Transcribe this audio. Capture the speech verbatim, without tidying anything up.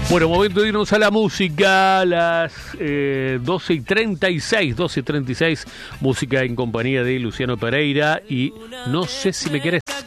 Bueno, momento de irnos a la música, las eh, doce y treinta y seis, doce y treinta y seis, música en compañía de Luciano Pereira y No sé si me querés.